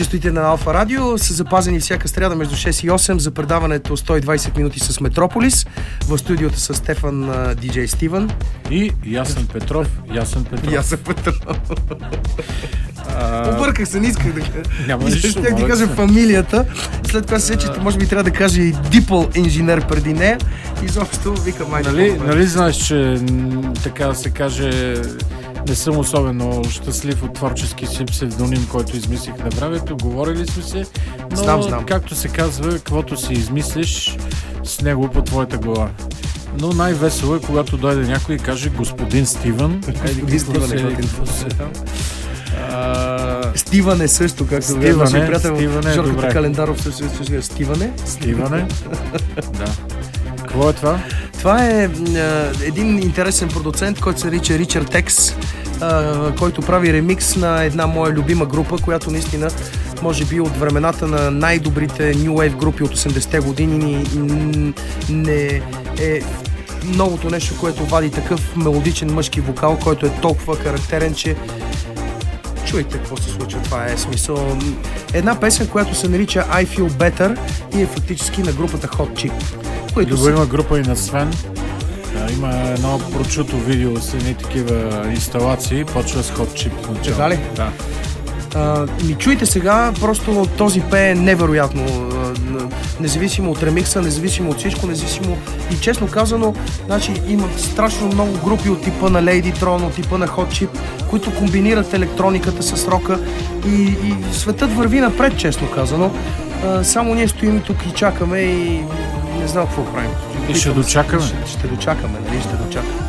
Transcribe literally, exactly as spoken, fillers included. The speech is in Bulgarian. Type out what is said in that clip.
честотите на Алфа Радио са запазени всяка сряда между шест и осем за предаването сто и двайсет минути с Метрополис. В студиото с Стефан, диджей Стивън. И Ясен Петров. Ясен Петров. Ясен Петров. А... Обърках се, не исках да Няма нищо. Щях да кажа фамилията. След това се, че може би трябва да кажа и Дипъл инженер преди нея. Изобщо вика майче. Нали, нали знаеш, че така да се каже, не съм особено щастлив от творчески си псевдоним, който измислих на времето. Говорили сме се, но знам, знам. Както се казва, каквото си измислиш, с него по твоята глава. Но най-весело е, когато дойде някой и каже господин Стивън. Господин Стивън е А... Стиване също, както Стиване, нашия приятел Стиване, Жорката добре. Календаров също е Стиване. Стиване. Да. Какво е това? Това е а, един интересен продуцент, който се нарича Ричард Екс, а, който прави ремикс на една моя любима група, която наистина може би от времената на най-добрите New Wave групи от осемдесетте години не е многото нещо, което вади такъв мелодичен мъжки вокал, който е толкова характерен, че чуйте какво се случва. Това е смисъл. Една песен, която се нарича I Feel Better и е фактически на групата Hot Chip. Които са... Има група и на Свен. Да, има едно прочуто видео с едни такива инсталации. Почва с Hot Chip. Така ли? Да. А, ми чуйте сега, просто този пее невероятно. А, независимо от ремикса, независимо от всичко, независимо и честно казано, значи има страшно много групи от типа на Lady Tron, от типа на Hot Chip, които комбинират електрониката с рока и, и светът върви напред, честно казано. А, само ние стоим тук и чакаме и не знам какво правим. И ще дочакаме. Ще, ще дочакаме, нали? Ще дочакаме.